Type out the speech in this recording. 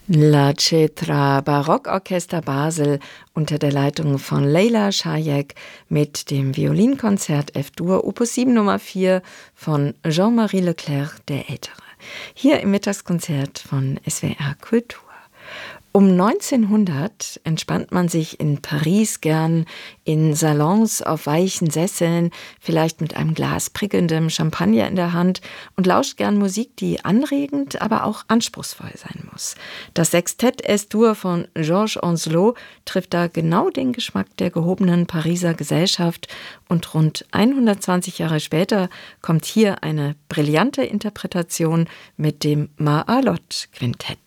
La Cetra Barockorchester Basel unter der Leitung von Leila Shayek mit dem Violinkonzert F-Dur Opus 7 Nummer 4 von Jean-Marie Leclerc der Ältere. Hier im Mittagskonzert von SWR Kultur. Um 1900 entspannt man sich in Paris gern in Salons auf weichen Sesseln, vielleicht mit einem Glas prickelndem Champagner in der Hand und lauscht gern Musik, die anregend, aber auch anspruchsvoll sein muss. Das Sextett S-Dur von Georges Ancelot trifft da genau den Geschmack der gehobenen Pariser Gesellschaft und rund 120 Jahre später kommt hier eine brillante Interpretation mit dem Ma-A-Lot-Quintett.